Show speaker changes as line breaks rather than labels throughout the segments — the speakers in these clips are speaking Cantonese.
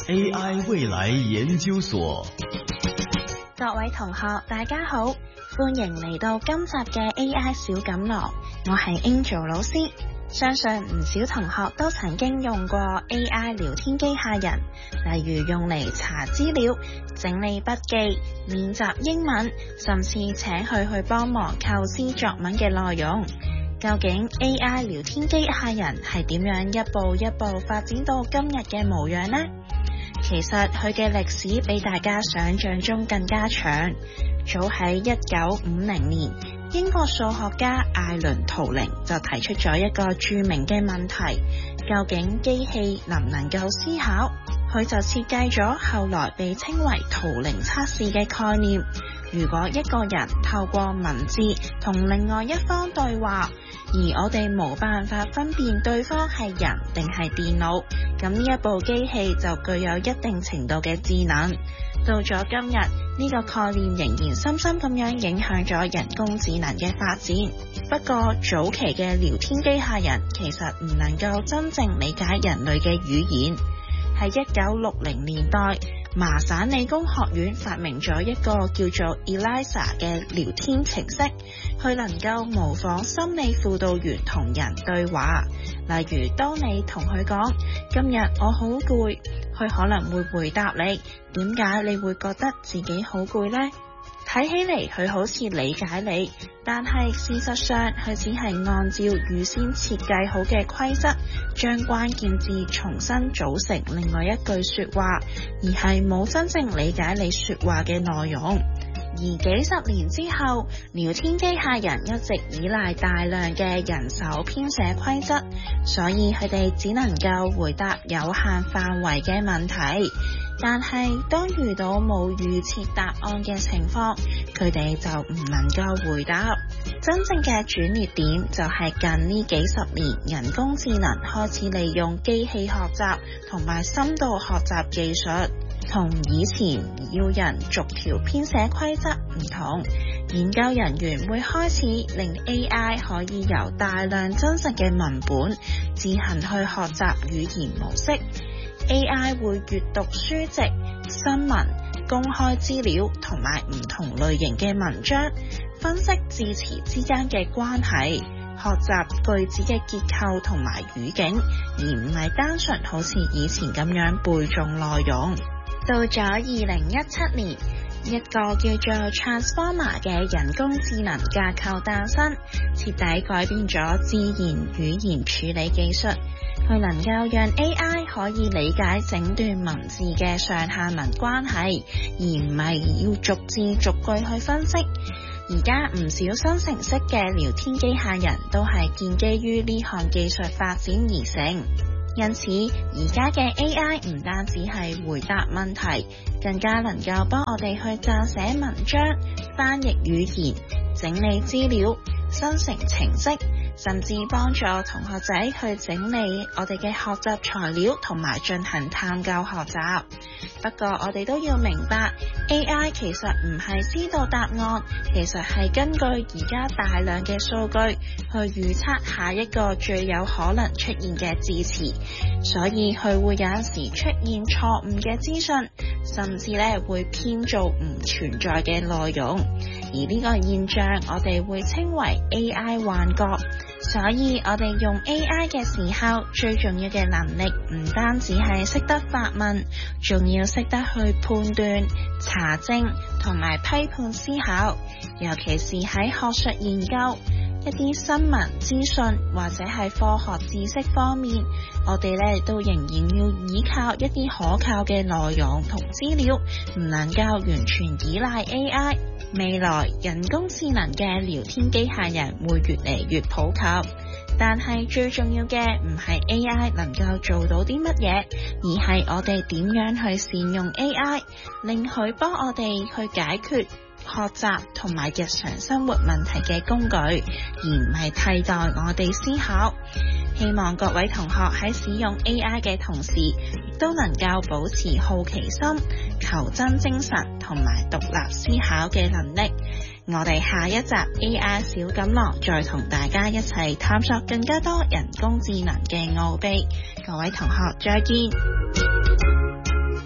AI 未來研究所。
各位同學大家好，歡迎嚟到今集嘅 AI 小錦囊，我係 Angel 老師。相信唔少同學都曾經用過 AI 聊天機械人，例如用嚟查資料、整理筆記、練習英文，甚至請佢去幫忙構思作文嘅內容。究竟 AI 聊天機械人係點樣一步一步發展到今日嘅模樣呢？其實佢嘅歷史比大家想象中更加長。早喺1950年，英國數學家艾倫圖靈就提出咗一個著名嘅問題：究竟機器能唔能夠思考？佢就設計咗後來被稱為圖靈測試嘅概念。如果一個人透過文字同另外一方對話，而我哋冇辦法分辨對方係人定係電腦，咁呢一部機器就具有一定程度嘅智能。到咗今日，呢個概念仍然深深咁樣影響咗人工智能嘅發展。不過早期嘅聊天機械人其實唔能夠真正理解人類嘅語言。喺1960年代，麻省理工學院發明咗一個叫做 Eliza 嘅聊天程式，佢能夠模仿心理輔導員同人對話。例如當你同佢講今日我好攰，佢可能會回答你，點解你會覺得自己好攰呢？睇起嚟佢好似理解你，但係事實上佢只係按照預先設計好嘅規則，將關鍵字重新組成另外一句說話，而係冇真正理解你說話嘅內容。而幾十年之後，聊天機械人一直依賴大量嘅人手編寫規則，所以佢哋只能夠回答有限範圍嘅問題。但係當遇到冇預設答案嘅情況，佢哋就唔能夠回答。真正嘅轉捩點就係近呢幾十年，人工智能開始利用機器學習同埋深度學習技術，同以前要人逐條編寫規則唔同。研究人員會開始令 AI 可以由大量真實嘅文本自行去學習語言模式。AI 會閱讀書籍、新聞、公開資料同埋唔同類型嘅文章，分析字詞之間嘅關係，學習句子嘅結構同埋語境，而唔係單純好似以前咁樣背誦內容。到咗2017年，一個叫做 Transformer 嘅人工智能架構誕生，徹底改變咗自然語言處理技術。佢能夠讓 AI 可以理解整段文字嘅上下文關係，而唔係要逐字逐句去分析。而家唔少新程式嘅聊天機械人都係建基於呢項技術發展而成。因此，而家嘅 AI 唔單止係回答問題，更加能夠幫我哋去撰寫文章、翻譯語言、整理資料、生成程式，甚至幫助同學仔去整理我哋嘅學習材料同埋進行探究學習。不過我哋都要明白， AI 其實唔係知道答案，其實係根據而家大量嘅數據去預測下一個最有可能出現嘅字詞，所以佢會有時出現錯誤嘅資訊，甚至會編造唔存在嘅內容。而呢個現象我哋會稱為 AI 幻覺。所以我哋用 AI 嘅時候，最重要嘅能力唔單止係識得發問，仲要識得去判斷、查證同埋批判思考。尤其是喺學術研究、一啲新聞資訊或者係科學知識方面，我哋都仍然要依靠一啲可靠嘅內容同資料，唔能夠完全依賴 AI。未來人工智能嘅聊天機械人會越嚟越普及，但係最重要嘅唔係 AI 能夠做到啲乜嘢，而係我哋點樣去善用 AI， 令佢幫我哋去解決學習同埋日常生活問題嘅工具，而唔係替代我哋思考。希望各位同學喺使用 AI 嘅同時，亦都能夠保持好奇心、求真精神同埋獨立思考嘅能力。我哋下一集 AI 小錦囊再同大家一齊探索更加多人工智能嘅奧秘。各位同學再見。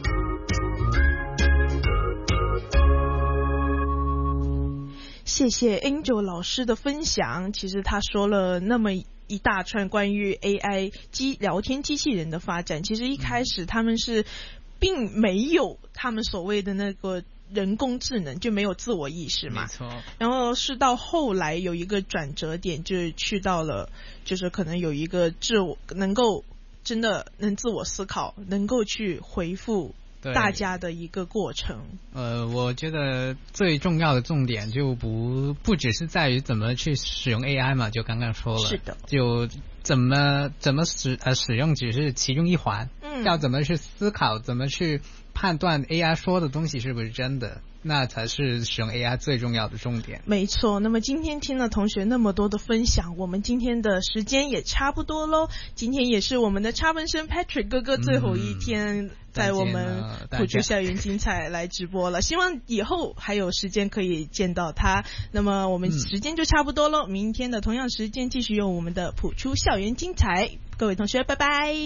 谢谢 Angel 老师的分享。其实他说了那么一大串关于 AI 聊天机器人的发展，其实一开始他们是并没有他们所谓的那个人工智能，就没有自我意识嘛，
没错。
然后是到后来有一个转折点，就是去到了就是可能有一个自我能够真的能自我思考，能够去回复大家的一个过程。
我觉得最重要的重点就不只是在于怎么去使用 AI 嘛，就刚刚说了，
是的，
就怎么使用只是其中一环，要怎么去思考，怎么去判断 AI 说的东西是不是真的，那才是使用 AI 最重要的重点。
没错。那么今天听了同学那么多的分享，我们今天的时间也差不多咯。今天也是我们的插班生 Patrick 哥哥最后一天在我们普竹校园精彩来直播了，希望以后还有时间可以见到他。那么我们时间就差不多咯，明天的同样时间继续用我们的普竹校园精彩。各位同学拜拜。